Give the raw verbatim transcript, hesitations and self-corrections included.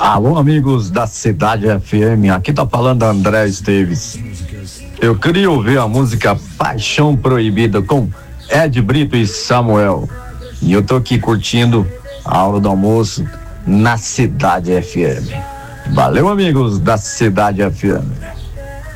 Alô, amigos da Cidade F M, aqui tá falando André Esteves. Eu queria ouvir a música Paixão Proibida com Ed Brito e Samuel. E eu tô aqui curtindo a hora do almoço na Cidade F M. Valeu, amigos da Cidade F M.